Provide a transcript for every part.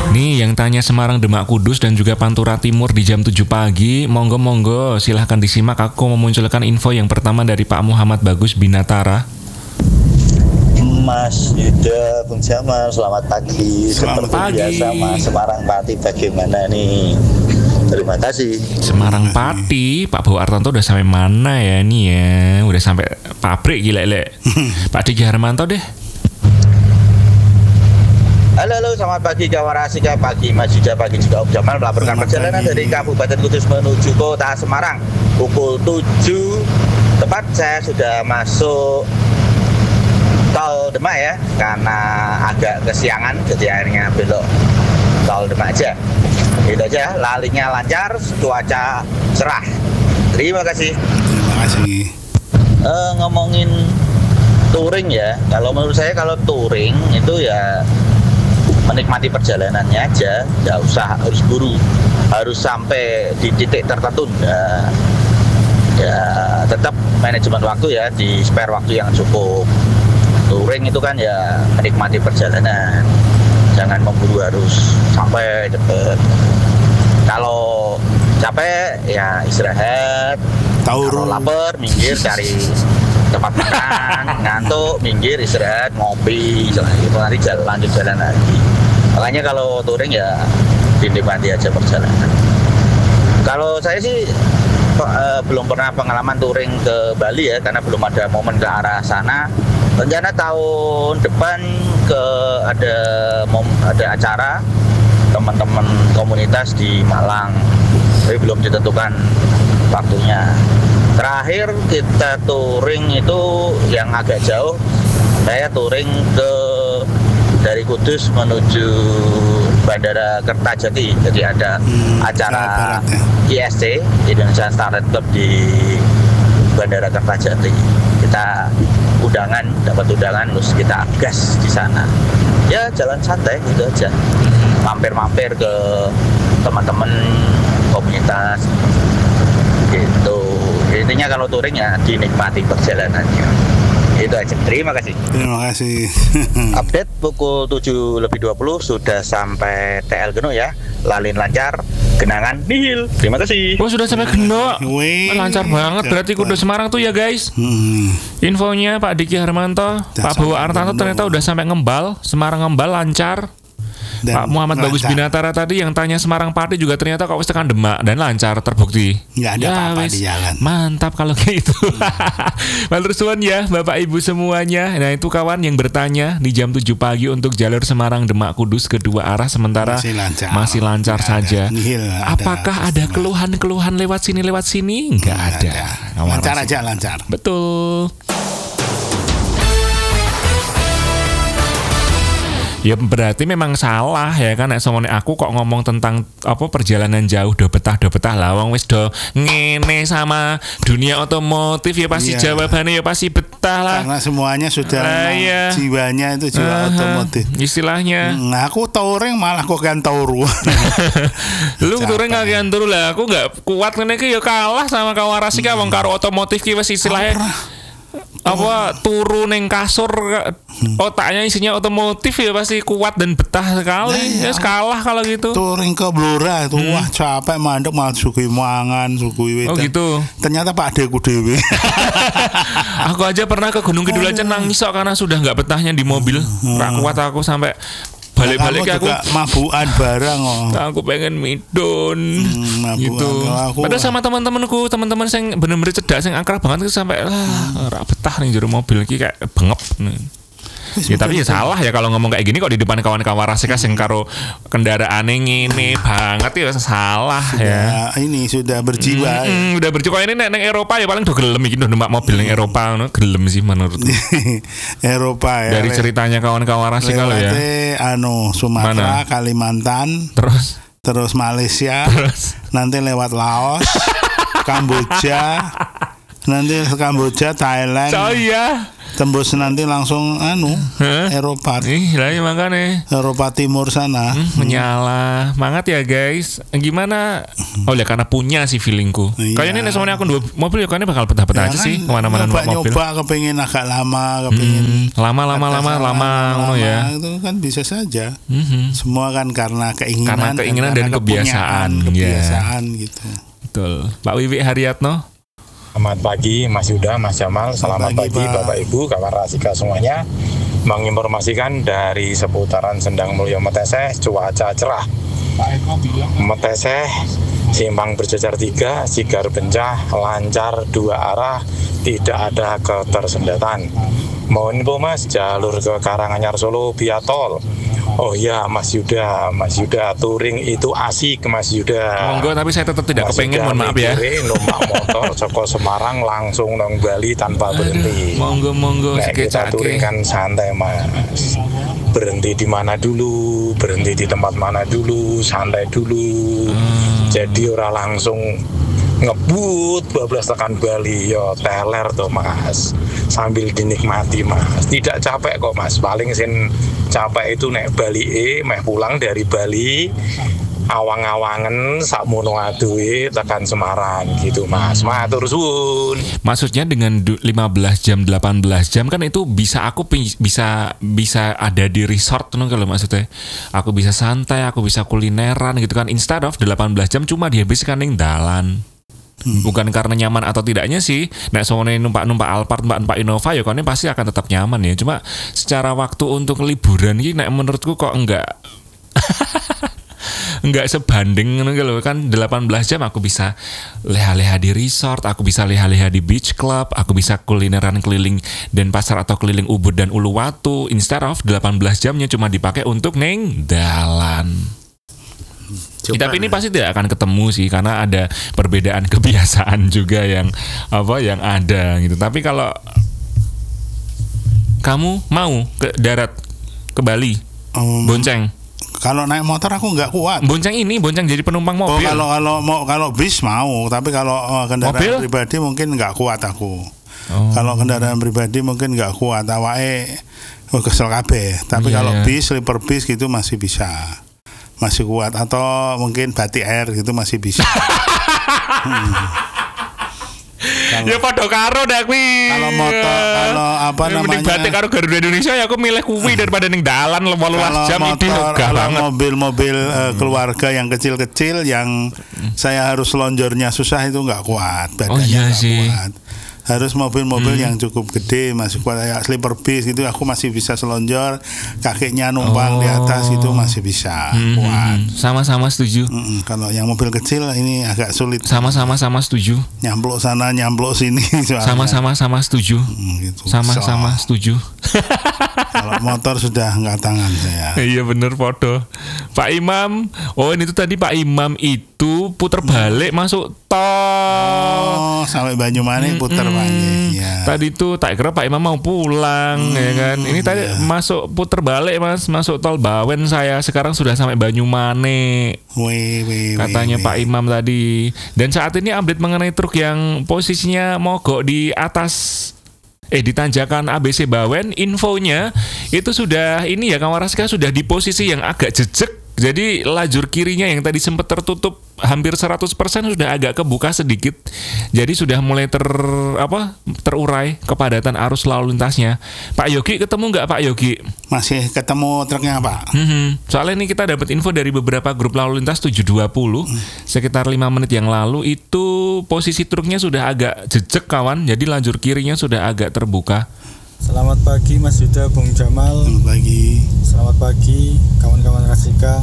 Nih yang tanya Semarang, Demak, Kudus dan juga Pantura Timur di jam 7 pagi. Monggo silahkan disimak. Aku memunculkan info yang pertama dari Pak Muhammad Bagus Binatara. Mas Yuda, Bung Jamal, selamat pagi. Selamat pagi. Biasa Mas Semarang Pati bagaimana nih? Terima kasih. Semarang Pati, Pak Bawa Artanto udah sampai mana ya nih ya? Udah sampai pabrik gila. Pak Diki Harmanto deh. Halo, selamat pagi Kawarasika, pagi Mas Yuda, pagi juga Om Jamal melaporkan perjalanan dari Kabupaten Kudus menuju Kota Semarang pukul 7 tepat. Saya sudah masuk tol Demak ya, karena agak kesiangan jadi akhirnya belok tol Demak aja. Itu aja, lalinya lancar, cuaca cerah. Terima kasih. Terima kasih. Ngomongin touring ya, kalau menurut saya kalau touring itu ya menikmati perjalanannya aja, nggak usah harus buru, harus sampai di titik tertentu. Ya tetap manajemen waktu ya, di spare waktu yang cukup. Touring itu kan ya menikmati perjalanan, jangan memburu harus sampai cepet. Kalau capek ya istirahat, kalau lapar minggir cari tempat makan, ngantuk minggir istirahat ngopi, itu nanti lanjut jalan lagi. Makanya kalau touring ya dinikmati aja perjalanan. Kalau saya sih belum pernah pengalaman touring ke Bali ya, karena belum ada momen ke arah sana. Rencana tahun depan ada acara teman-teman komunitas di Malang, tapi belum ditentukan waktunya. Terakhir kita touring itu yang agak jauh, saya touring dari Kudus menuju Bandara Kertajati. Jadi ada acara ISC, Indonesia Startup Club di Bandara Kertajati. Kita dapat undangan, terus kita gas di sana. Ya jalan santai gitu aja, mampir-mampir ke teman-teman komunitas gitu. Intinya kalau touring ya dinikmati perjalanannya. Itu aja. Terima kasih. Terima kasih. Update pukul 7:20 sudah sampai TL Geno ya. Lalin lancar, genangan nihil. Terima kasih. Oh sudah sampai Geno. Lancar banget berarti Kudus Semarang tuh ya guys. Infonya Pak Diki Harmanto, Pak Bawa Artanto ternyata udah sampai Ngembal, Semarang Ngembal lancar. Dan Pak Muhammad Bagus Binatara tadi yang tanya Semarang Pati juga ternyata kok tekan Demak dan lancar terbukti. Nggak ada apa-apa di jalan. Mantap kalau gitu. Matur suwun ya Bapak Ibu semuanya. Nah itu kawan yang bertanya di jam 7 pagi untuk jalur Semarang Demak Kudus kedua arah sementara masih lancar saja. Apakah ada keluhan-keluhan lewat sini? Nggak ada. Lancar aja lancar. Betul. Ya berarti memang salah ya kan, nek somone aku kok ngomong tentang apa perjalanan jauh do betah lah, wong wis do ngene sama dunia otomotif ya pasti jawabannya ya pasti betah lah. Karena semuanya sudah jiwanya itu jiwa otomotif. Istilahnya. Aku touring malah kok kan turu. Lu touring kakean turu lah, aku nggak kuat ngene iki ya kalah sama Kawarasika wong karo otomotif ki wis istilahnya. Apa turu neng kasur otaknya isinya otomotif ya pasti kuat dan betah sekali. Ya kalah kalau gitu. Touring ke Blora itu wah capek mandek malah sugih mangan sugih wedan. Oh gitu. Ternyata Pak Deku dhewe. Aku aja pernah ke Gunung Kidul aja nangis kok karena sudah nggak betahnya di mobil. Nggak kuat aku sampai balik-balik aku mabukan barang aku pengen midon gitu. Padahal sama teman-temanku, teman-teman yang bener-bener cedak, yang akrab banget itu sampai ora betah nih jero mobil iki kayak bengep. Ya tapi ya salah ya kalau ngomong kayak gini kok di depan kawan-kawan Rasika sing karo kendaraan ngene banget ya salah ya. Ini sudah berjiwa. Udah berjiwa ini neng Eropa ya paling do gelem iki numpak mobil neng Eropa gelem sih menurutku. Eropa ya. Dari ceritanya kawan-kawan Rasika lo ya. Sumatera, Kalimantan, terus Malaysia, nanti lewat Laos, Kamboja, nanti Kamboja, Thailand. Oh iya. tembus nanti langsung Eropa. Lah ya makanya Eropa Timur sana. Menyala. Semangat ya guys. Gimana? Oh ya karena punya sih feelingku. Kayaknya nih semuanya aku dua mobil ya kayaknya bakal petah-petah aja sih kemana-mana mobil. Nyoba kepengin agak lama, kepengin lama ya. Itu kan bisa saja. Semua kan karena keinginan dan kebiasaan gitu. Betul. Pak Wiwi Haryatno. Selamat pagi Mas Yuda, Mas Jamal. Selamat pagi Bapak Ibu, kawan Rasika semuanya. Menginformasikan dari seputaran Sendang Mulyo Meteseh, cuaca cerah. Meteseh, simpang berjejer 3, sigar bencah, lancar 2 arah, tidak ada ketersendatan. Mohon info Mas, jalur ke Karanganyar Solo via tol. Oh ya Mas Yuda, touring itu asik Mas Yuda. Monggo, tapi saya tetap tidak kepengen, mohon maaf ya. Numpak motor Joko Semarang langsung nang Bali tanpa berhenti. Monggo Kita touring kan santai Mas. Berhenti di mana dulu, berhenti di tempat mana dulu, santai dulu. Jadi ora langsung ngebut 12 tekan Bali yo teler tuh Mas, sambil dinikmati Mas, tidak capek kok Mas. Paling sin capek itu nek Bali meh pulang dari Bali awang-awangen sakmono aduhe tekan Semarang gitu Mas. Matur suwun. Maksudnya dengan 15 jam 18 jam kan itu bisa aku bisa ada di resort tuh kalau maksudnya. Aku bisa santai, aku bisa kulineran gitu kan, instead of 18 jam cuma dihabiskan ning dalan. Bukan karena nyaman atau tidaknya sih. Nek soalnya numpak Alphard, numpak Innova ya kan pasti akan tetap nyaman ya. Cuma secara waktu untuk liburan ini nek menurutku kok enggak sebanding gitu kan. 18 jam aku bisa leha-leha di resort, aku bisa leha-leha di beach club, aku bisa kulineran keliling Denpasar atau keliling Ubud dan Uluwatu, instead of 18 jamnya cuma dipakai untuk neng dalan. Tapi ini pasti tidak akan ketemu sih karena ada perbedaan kebiasaan juga yang ada gitu. Tapi kalau kamu mau ke darat ke Bali, bonceng. Kalau naik motor aku nggak kuat. Bonceng jadi penumpang mobil. Kalau bis mau, tapi kalau kendaraan pribadi mungkin nggak kuat aku. Kalau kendaraan pribadi mungkin nggak kuat, awake kesel kabeh. Tapi kalau bis, sleeper bis gitu masih bisa. Masih kuat, atau mungkin batik air gitu masih bisa. Ya padha karo dak kuwi. Kalau motor, kalau namanya batik karo Garuda Indonesia ya aku milih kuwi daripada ning dalan 18 jam itu gak banget. Mobil keluarga yang kecil-kecil yang saya harus lonjornya susah itu nggak kuat, badannya nggak kuat. Harus mobil-mobil yang cukup gede, masih kuat, kayak sleeper bis gitu aku masih bisa selonjor, kakinya numpang di atas itu masih bisa kuat. Sama-sama setuju. Kalau yang mobil kecil ini agak sulit. Sama-sama setuju. Nyamplok sana, nyamplok sini. Sama-sama setuju. Gitu. Sama-sama setuju. Kalau motor sudah nggak tangan saya. Iya bener podo. Pak Imam, ini tuh tadi Pak Imam itu puter balik masuk tol. Sampai Banyumanik puter balik. Ya. Tadi tuh tak kira Pak Imam mau pulang ya kan. Ini tadi masuk puter balik Mas, masuk tol Bawen saya. Sekarang sudah sampai Banyumanik. Katanya Pak Imam tadi. Dan saat ini update mengenai truk yang posisinya mogok di atas di tanjakan ABC Bawen, infonya itu sudah ini ya kawan Raska, sudah di posisi yang agak jejek. Jadi lajur kirinya yang tadi sempat tertutup hampir 100% sudah agak kebuka sedikit. Jadi sudah mulai terurai kepadatan arus lalu lintasnya. Pak Yogi ketemu nggak Pak Yogi? Masih ketemu truknya Pak. Soalnya ini kita dapat info dari beberapa grup lalu lintas 720 sekitar 5 menit yang lalu itu posisi truknya sudah agak jejek kawan. Jadi lajur kirinya sudah agak terbuka. Selamat pagi Mas Yuda, Bung Jamal. Selamat pagi kawan-kawan Rasika.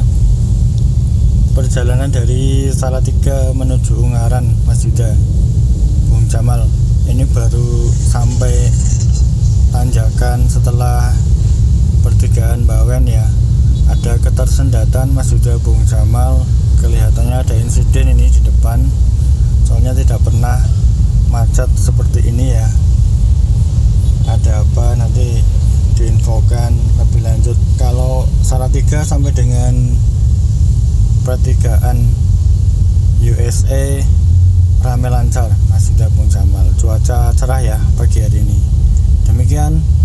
Perjalanan dari Salatiga menuju Ungaran Mas Yuda, Bung Jamal. Ini baru sampai tanjakan setelah pertigaan Bawen ya. Ada ketersendatan Mas Yuda, Bung Jamal. Kelihatannya ada insiden ini di depan. Soalnya tidak pernah macet seperti ini ya. Ada apa nanti diinfokan lebih lanjut. Kalau Salatiga sampai dengan pertigaan USA rame lancar Mas Yuda, Bung Jamal. Cuaca cerah ya pagi hari ini. Demikian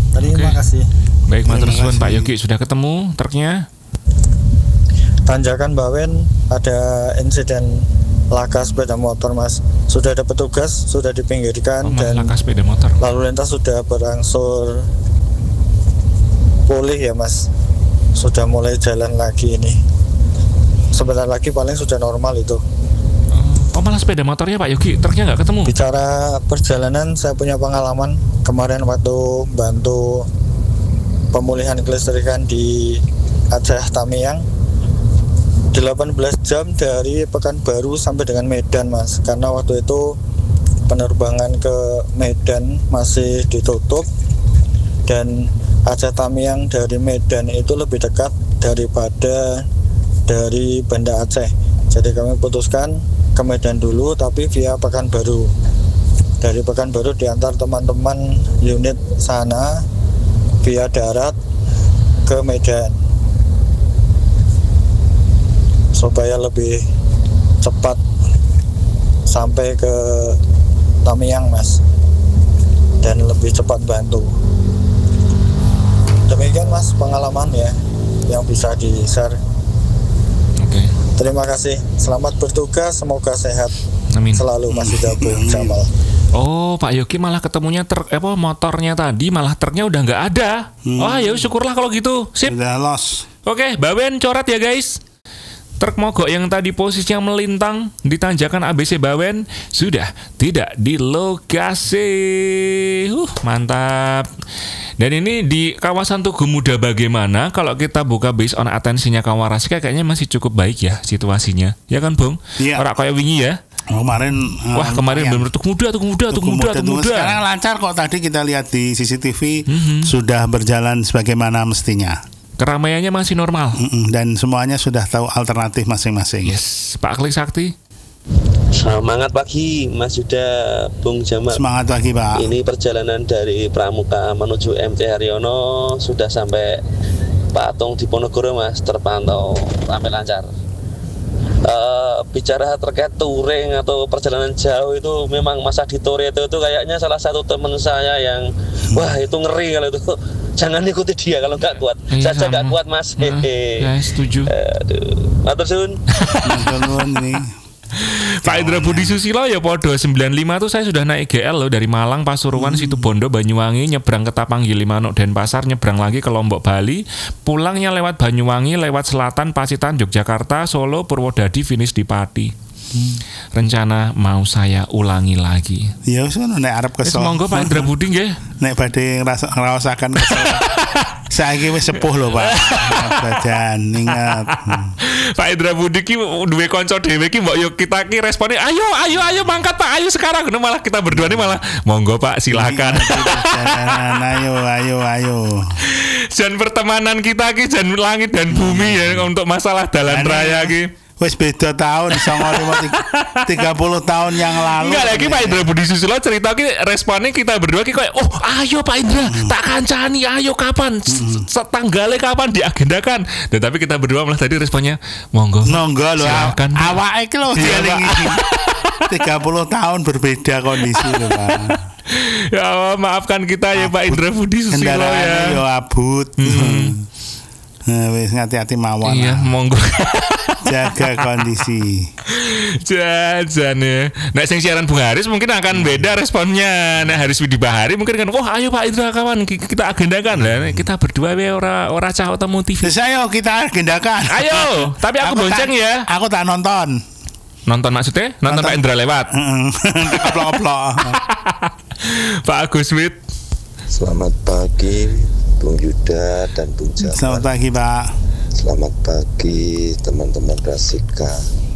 Terima kasih. Baik, matur suwun Pak Yogi, sudah ketemu truknya? Tanjakan Bawen ada insiden laka sepeda motor, Mas. Sudah ada petugas, sudah dipinggirkan dan laka sepeda motor. Lalu lintas sudah berangsur pulih ya, Mas. Sudah mulai jalan lagi ini. Sebentar lagi paling sudah normal itu. Oh, malah sepeda motornya Pak Yogi, truknya nggak ketemu? Bicara perjalanan, saya punya pengalaman kemarin waktu bantu pemulihan kelistrikan di Aceh Tamiang. 18 jam dari Pekanbaru sampai dengan Medan, Mas. Karena waktu itu penerbangan ke Medan masih ditutup dan Aceh Tamiang dari Medan itu lebih dekat daripada dari Banda Aceh. Jadi kami putuskan ke Medan dulu tapi via Pekanbaru. Dari Pekanbaru diantar teman-teman unit sana via darat ke Medan supaya lebih cepat sampai ke Tamiang, Mas, dan lebih cepat bantu. Demikian, Mas, pengalaman ya yang bisa di-share. Oke. Terima kasih, selamat bertugas, semoga sehat. Amin. Selalu, Mas Bung Jamal. Oh, Pak Yogi malah ketemunya motornya tadi, malah truknya udah nggak ada. Oh, ya syukurlah kalau gitu. Sip. Udah lost. Oke, Bawen coret ya guys. Truk mogok yang tadi posisinya melintang di tanjakan ABC Bawen sudah tidak di lokasi. Mantap. Dan ini di kawasan Tugu Muda bagaimana? Kalau kita buka based on atensinya Kawarasika kayaknya masih cukup baik ya situasinya. Ya kan, Bung? Iya. Orang kayak wingi ya. Kemarin benar-benar Tugu Muda. Sekarang lancar kok, tadi kita lihat di CCTV sudah berjalan sebagaimana mestinya. Keramaiannya masih normal. Dan semuanya sudah tahu alternatif masing-masing. Yes, Pak Klik Sakti. Semangat pagi Mas Yuda, Bung Jamal. Semangat pagi, Pak. Ini perjalanan dari Pramuka menuju MT Haryono sudah sampai Patung Diponegoro, Mas, terpantau ramai lancar. Bicara terkait touring atau perjalanan jauh itu memang Mas Adi Toreto itu kayaknya salah satu teman saya yang wah itu ngeri kalau itu. Jangan ikuti dia kalau nggak kuat. Saya nggak kuat, Mas. Ya, setuju. Aduh, matur suwun. Ini. Pak Indra Budi Susilo ya podo 95 tuh saya sudah naik GL loh dari Malang, Pasuruan, Situbondo, Banyuwangi, nyebrang ke Tapang Gili Manuk, Denpasar, nyebrang lagi ke Lombok, Bali, pulangnya lewat Banyuwangi, lewat Selatan, Pacitan, Yogyakarta, Solo, Purwodadi, finish di Pati. Rencana mau saya ulangi lagi. Ya wis ngono nek arep kesel. Monggo Pak Indra Budi nggih. Nek badhe ngrasakan kesel. Saiki wis sepuh lho, Pak. Badan ingat. Pak Indra Budi ki duwe kanca dhewe ki mbok yo kita ki responnya ayo mangkat Pak, ayo sekarang. Malah kita berdua nih malah monggo Pak silakan. Ayo. Jan pertemanan kita ki jan langit dan bumi ya untuk masalah dalan raya ki. Wes beda tahun, 30 tahun yang lalu. Enggak lagi Pak Indra Budi Susilo cerita ki responnya kita berdua ki kayak ayo Pak Indra tak kancani, ayo kapan setanggale kapan diagendakan. Dan tapi kita berdua malah tadi responnya monggo lho awake ki lho dialing iki 30 tahun berbeda kondisi lho Pak. Ya maafkan kita ya Pak Indra Budi Susilo ya. Yo abut. Wis hati-hati mawon. Iya, monggo. Jaga kondisi. Jajan ya. Nah, sing siaran Bung Haris mungkin akan beda responnya. Nah, Haris Widi Bahari mungkin kan, ayo Pak Indra kawan kita agendakan lah. Kita berdua we ora cah ketemu TV. Ayo kita agendakan. Ayo, tapi aku bonceng ya. Aku tak nonton. Nonton maksudnya? Nonton Pak Indra lewat. Keplok-keplok. Pak Agus Wit. Selamat pagi Bung Yuda dan Bung Jamal. Selamat pagi Pak. Selamat pagi teman-teman Rasika.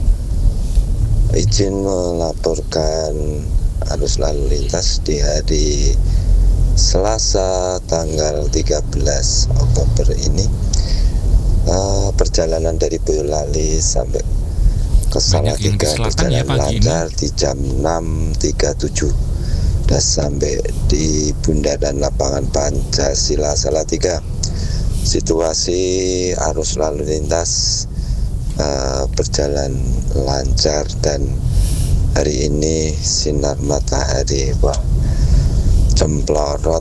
Izin melaporkan arus lalu lintas di hari Selasa tanggal 13 Oktober ini. Perjalanan dari Boyolali sampai ke Salatiga berjalan lancar di jam 6.37. Sudah sampai di bundaran lapangan Pancasila Salatiga. Situasi arus lalu lintas berjalan lancar dan hari ini sinar matahari cemplorot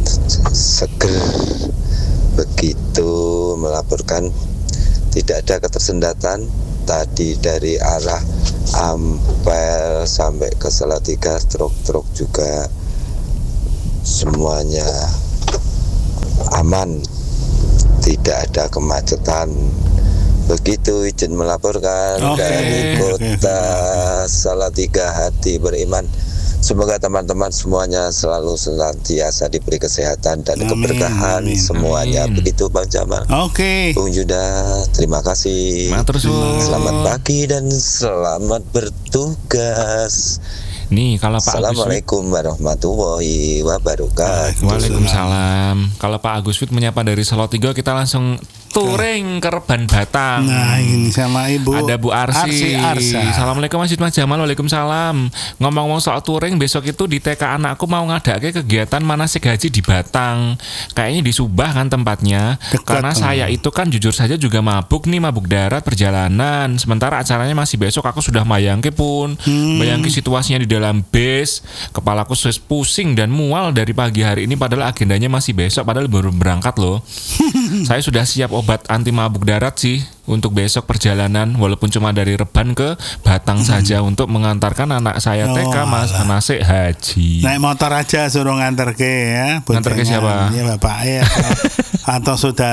seger begitu melaporkan tidak ada ketersendatan tadi dari arah Ampel sampai ke Salatiga, truk-truk juga semuanya aman, tidak ada kemacetan. Begitu izin melaporkan dari kota Salatiga, hati beriman. Semoga teman-teman semuanya selalu senantiasa diberi kesehatan dan keberkahan semuanya. Begitu Bang Jamal. Bung Yuda, terima kasih. Selamat pagi dan selamat bertugas. Nih kalau Pak Assalamualaikum warahmatullahi wabarakatuh. Waalaikumsalam. Kalau Pak Agus Fit menyapa dari Salatiga, kita langsung touring ke Reban Batang. Nah ini sama Ibu ada Bu Arsi. Assalamualaikum Mas Jamal. Waalaikumsalam. Ngomong-ngomong soal touring, besok itu di TK anakku mau ngadake kegiatan manasik haji di Batang. Kayaknya di Subah kan tempatnya. Karena saya itu kan jujur saja juga mabuk darat perjalanan. Sementara acaranya masih besok, aku sudah bayangke pun. Bayangke situasinya di dalam bus, kepalaku pusing dan mual dari pagi hari ini, padahal agendanya masih besok, padahal baru berangkat loh. Saya sudah siap obat anti mabuk darat sih untuk besok perjalanan, walaupun cuma dari Reban ke Batang saja untuk mengantarkan anak saya TK manasik haji. Naik motor aja suruh nganter ke ya. Nganter ke siapa? Ya bapak ya atau sudah